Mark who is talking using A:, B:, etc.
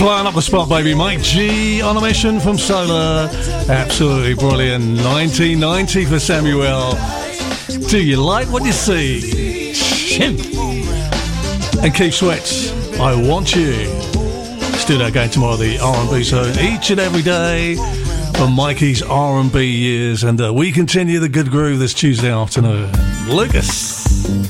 A: Blowing up the spot, baby. Mike G on a mission from Solar. Absolutely brilliant. 1990 for Samuel. Do you like what you see? Shit. And Keith Sweat, I Want You. Let's do that again tomorrow, the R&B zone, each and every day from Mikey's R&B years. And we continue the good groove this Tuesday afternoon. Lucas.